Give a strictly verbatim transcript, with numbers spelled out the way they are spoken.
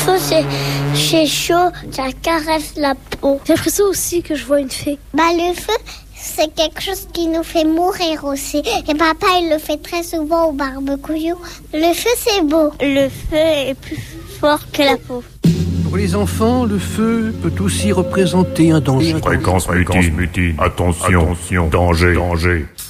feu, c'est, c'est chaud, ça caresse la peau. J'ai l'impression aussi que je vois une fée. Bah, le feu, c'est quelque chose qui nous fait mourir aussi. Et papa, il le fait très souvent au barbecue. Le feu, c'est beau. Le feu est plus fort que la peau. Pour les enfants, le feu peut aussi représenter un danger. Fréquence mutine. Attention, attention, danger, danger.